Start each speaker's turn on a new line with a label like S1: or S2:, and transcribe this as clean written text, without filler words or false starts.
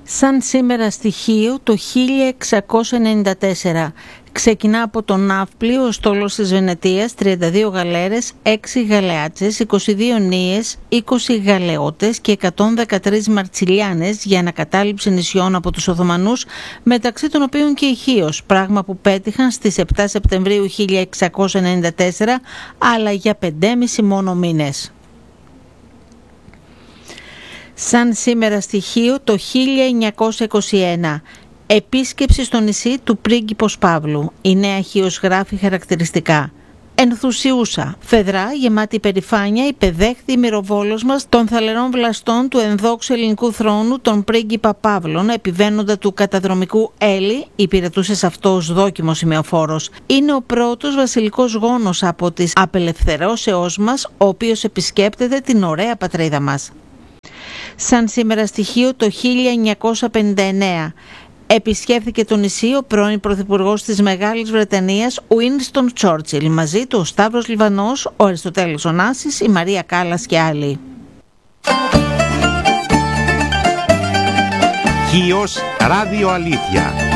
S1: Σαν σήμερα στοιχείο το 1694 ξεκινά από το ναύπλιο ο στόλος της Βενετίας, 32 γαλέρες, 6 γαλεάτσες, 22 νύες, 20 γαλεότες και 113 μαρτσιλιάνες για ανακατάληψη νησιών από τους Οθωμανούς, μεταξύ των οποίων και η Χίος, πράγμα που πέτυχαν στις 7 Σεπτεμβρίου 1694, αλλά για 5,5 μόνο μήνες. Σαν σήμερα στοιχείο το 1921, επίσκεψη στο νησί του πρίγκιπος Παύλου. Η νέα Χίος γράφει χαρακτηριστικά. Ενθουσιούσα, φεδρά, γεμάτη υπερηφάνεια, υπεδέχθη η μυροβόλος μας των θαλερών βλαστών του ενδόξου ελληνικού θρόνου, τον πρίγκιπα Παύλων, επιβαίνοντα του καταδρομικού Έλλη, υπηρετούσε σε αυτό ως δόκιμος σημεοφόρος. Είναι ο πρώτος βασιλικός γόνος από τις απελευθερώσεώς μας, ο οποίος επισκέπτεται την ωραία πατρίδα μας. Σαν σήμερα στοιχείο το 1959 επισκέφθηκε το νησί ο πρώην πρωθυπουργός της Μεγάλης Βρετανίας Winston Churchill, μαζί του ο Σταύρος Λιβανός, ο Αριστοτέλης Ωνάσης, η Μαρία Κάλλας και άλλοι.
S2: Χίος Ράδιο Αλήθεια.